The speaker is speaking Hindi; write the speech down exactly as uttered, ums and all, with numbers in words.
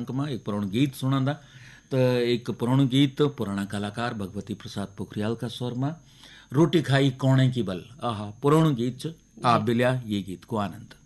अंक में एक पुराण गीत सुनांदा। तो एक पुराण गीत पुराना कलाकार भगवती प्रसाद पोखरियाल का स्वर में रोटी खाई कोणे की बल। आहा पुराण गीत आप बिलिया ये गीत को आनंद।